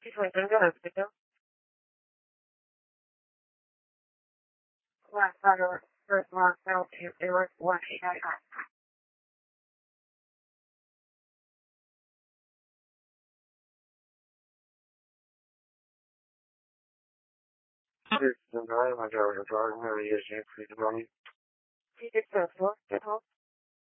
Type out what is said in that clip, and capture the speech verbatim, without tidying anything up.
Chị phải tới giờ rồi đâu. Là sao rồi? Rồi mà sao thì em ơi, qua thì đây à. Thì đừng nói mà giờ rồi rồi người gì sẽ phải nói. Chị biết được thôi, biết thôi.